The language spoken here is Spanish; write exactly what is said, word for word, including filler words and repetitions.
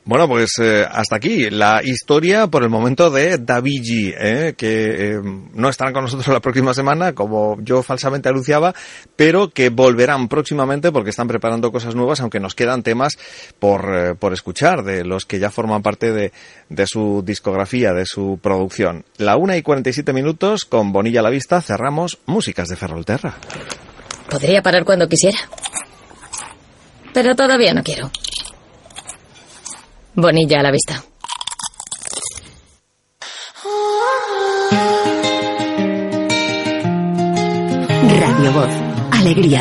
Bueno, pues eh, hasta aquí la historia por el momento de Davichi, eh, que eh, no estarán con nosotros la próxima semana, como yo falsamente anunciaba, pero que volverán próximamente porque están preparando cosas nuevas, aunque nos quedan temas por, eh, por escuchar de los que ya forman parte de, de su discografía, de su producción. La una y cuarenta y siete minutos, con Bonilla a la vista, cerramos Músicas de Ferrolterra. Podría parar cuando quisiera, pero todavía no quiero. Bonilla a la vista. Radio Voz. Alegría.